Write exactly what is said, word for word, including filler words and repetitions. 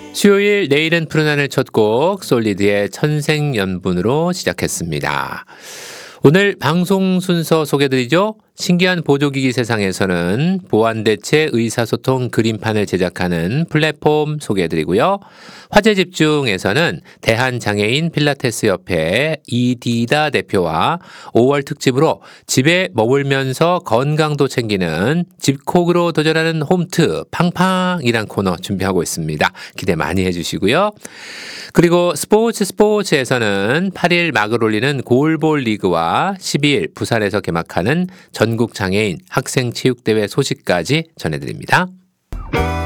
수요일 내일은 푸른 하늘 첫 곡 솔리드의 천생연분으로 시작했습니다. 오늘 방송 순서 소개드리죠. 신기한 보조기기 세상에서는 보안대체 의사소통 그림판을 제작하는 플랫폼 소개해드리고요. 화제집중에서는 대한장애인 필라테스협회 이디다 대표와 오월 특집으로 집에 머물면서 건강도 챙기는 집콕으로 도전하는 홈트 팡팡이란 코너 준비하고 있습니다. 기대 많이 해주시고요. 그리고 스포츠 스포츠에서는 팔 일 막을 올리는 골볼 리그와 십이 일 부산에서 개막하는 전국장애인 학생체육대회 소식까지 전해드립니다.